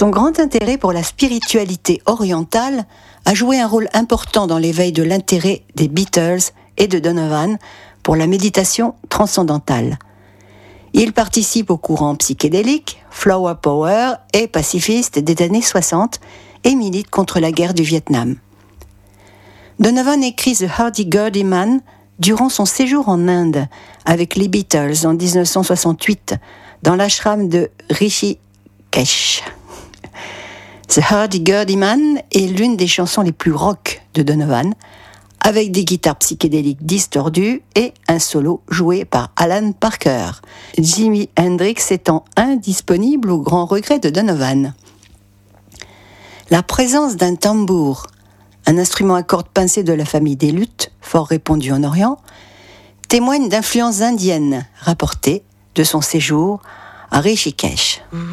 Son grand intérêt pour la spiritualité orientale a joué un rôle important dans l'éveil de l'intérêt des Beatles et de Donovan pour la méditation transcendantale. Il participe au courant psychédélique, Flower Power et pacifiste des années 60 et milite contre la guerre du Vietnam. Donovan écrit The Hurdy-Gurdy Man durant son séjour en Inde avec les Beatles en 1968 dans l'ashram de Rishikesh. The Hurdy-Gurdy Man est l'une des chansons les plus rock de Donovan, avec des guitares psychédéliques distordues et un solo joué par Alan Parker, Jimi Hendrix étant indisponible au grand regret de Donovan. La présence d'un tambour, un instrument à cordes pincées de la famille des luths, fort répandu en Orient, témoigne d'influences indiennes rapportées de son séjour à Rishikesh.